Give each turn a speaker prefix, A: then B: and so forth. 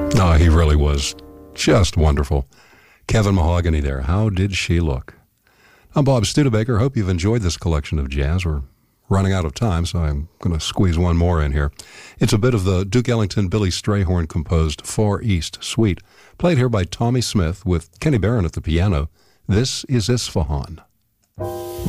A: Oh, he really was just wonderful. Kevin Mahogany there. How did she look? I'm Bob Studebaker. Hope you've enjoyed this collection of jazz. We're running out of time, so I'm going to squeeze one more in here. It's a bit of the Duke Ellington, Billy Strayhorn composed Far East Suite, played here by Tommy Smith with Kenny Barron at the piano. This is Isfahan.